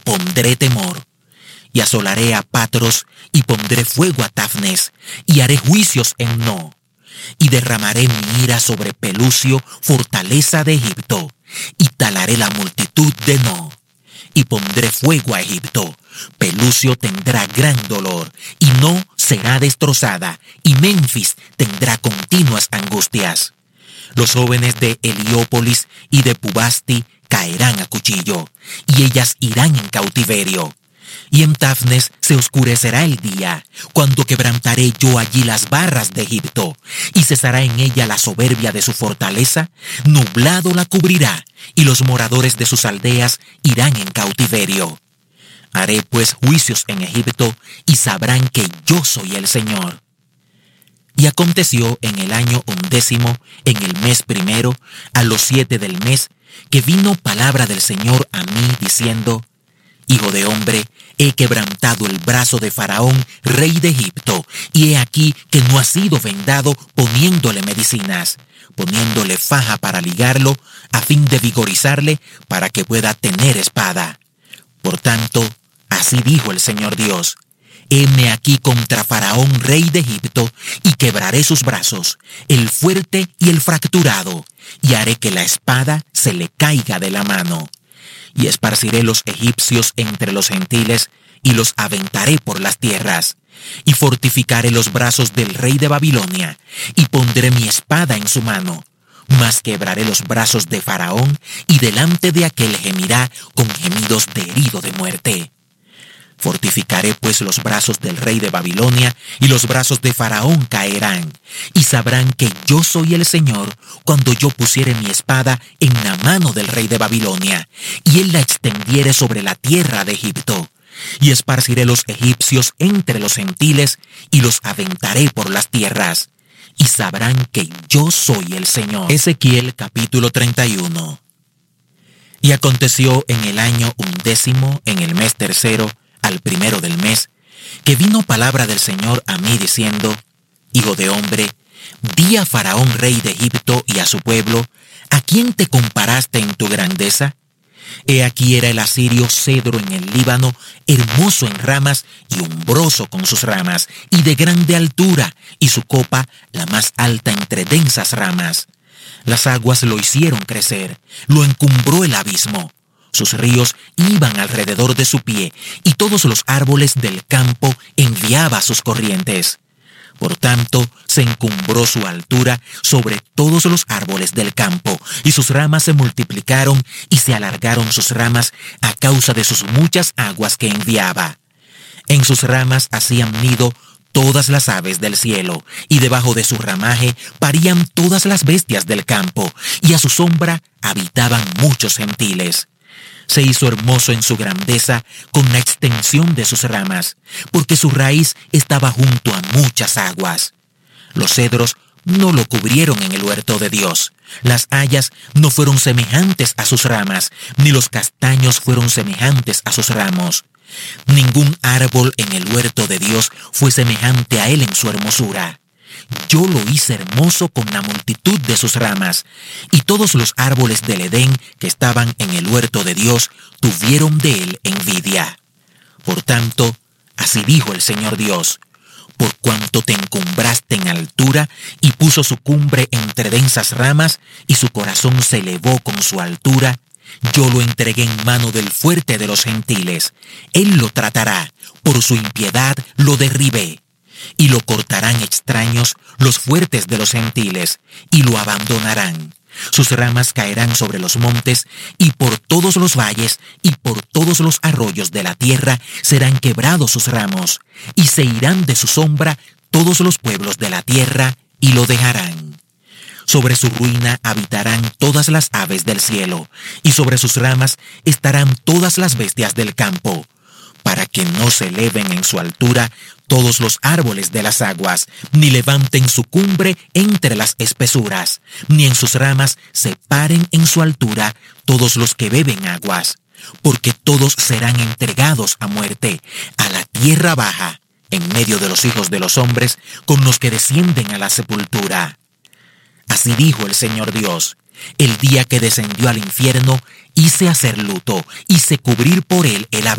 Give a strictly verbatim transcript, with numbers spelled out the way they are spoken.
pondré temor. Y asolaré a Patros, y pondré fuego a Tafnes, y haré juicios en No. Y derramaré mi ira sobre Pelusio, fortaleza de Egipto, y talaré la multitud de No. Y pondré fuego a Egipto. Pelusio tendrá gran dolor, y No será destrozada, y Menfis tendrá continuas angustias. Los jóvenes de Heliópolis y de Pubasti caerán a cuchillo, y ellas irán en cautiverio. Y en Tafnes se oscurecerá el día, cuando quebrantaré yo allí las barras de Egipto, y cesará en ella la soberbia de su fortaleza, nublado la cubrirá, y los moradores de sus aldeas irán en cautiverio. Haré pues juicios en Egipto, y sabrán que yo soy el Señor. Y aconteció en el año undécimo, en el mes primero, a los siete del mes, que vino palabra del Señor a mí, diciendo: Hijo de hombre, he quebrantado el brazo de Faraón, rey de Egipto, y he aquí que no ha sido vendado poniéndole medicinas, poniéndole faja para ligarlo, a fin de vigorizarle, para que pueda tener espada. Por tanto, así dijo el Señor Dios: heme aquí contra Faraón, rey de Egipto, y quebraré sus brazos, el fuerte y el fracturado, y haré que la espada se le caiga de la mano. Y esparciré los egipcios entre los gentiles, y los aventaré por las tierras. Y fortificaré los brazos del rey de Babilonia, y pondré mi espada en su mano. Mas quebraré los brazos de Faraón, y delante de aquel gemirá con gemidos de herido de muerte. Fortificaré pues los brazos del rey de Babilonia, y los brazos de Faraón caerán, y sabrán que yo soy el Señor, cuando yo pusiere mi espada en la mano del rey de Babilonia, y él la extendiere sobre la tierra de Egipto. Y esparciré los egipcios entre los gentiles, y los aventaré por las tierras, y sabrán que yo soy el Señor. Ezequiel capítulo treinta y uno. Y aconteció en el año undécimo, en el mes tercero, al primero del mes, que vino palabra del Señor a mí diciendo: Hijo de hombre, di a Faraón rey de Egipto y a su pueblo: ¿a quién te comparaste en tu grandeza? He aquí era el asirio cedro en el Líbano, hermoso en ramas y umbroso con sus ramas, y de grande altura, y su copa la más alta entre densas ramas. Las aguas lo hicieron crecer, lo encumbró el abismo. Sus ríos iban alrededor de su pie, y todos los árboles del campo enviaba sus corrientes. Por tanto, se encumbró su altura sobre todos los árboles del campo, y sus ramas se multiplicaron y se alargaron sus ramas a causa de sus muchas aguas que enviaba. En sus ramas hacían nido todas las aves del cielo, y debajo de su ramaje parían todas las bestias del campo, y a su sombra habitaban muchos gentiles. Se hizo hermoso en su grandeza con la extensión de sus ramas, porque su raíz estaba junto a muchas aguas. Los cedros no lo cubrieron en el huerto de Dios. Las hayas no fueron semejantes a sus ramas, ni los castaños fueron semejantes a sus ramos. Ningún árbol en el huerto de Dios fue semejante a él en su hermosura. Yo lo hice hermoso con la multitud de sus ramas, y todos los árboles del Edén que estaban en el huerto de Dios tuvieron de él envidia. Por tanto, así dijo el Señor Dios: por cuanto te encumbraste en altura, y puso su cumbre entre densas ramas, y su corazón se elevó con su altura, yo lo entregué en mano del fuerte de los gentiles. Él lo tratará, por su impiedad lo derribé. Y lo cortarán extraños los fuertes de los gentiles, y lo abandonarán. Sus ramas caerán sobre los montes, y por todos los valles, y por todos los arroyos de la tierra serán quebrados sus ramos, y se irán de su sombra todos los pueblos de la tierra, y lo dejarán. Sobre su ruina habitarán todas las aves del cielo, y sobre sus ramas estarán todas las bestias del campo, para que no se eleven en su altura todos los árboles de las aguas, ni levanten su cumbre entre las espesuras, ni en sus ramas se paren en su altura todos los que beben aguas, porque todos serán entregados a muerte, a la tierra baja, en medio de los hijos de los hombres, con los que descienden a la sepultura. Así dijo el Señor Dios: el día que descendió al infierno, hice hacer luto, hice cubrir por él el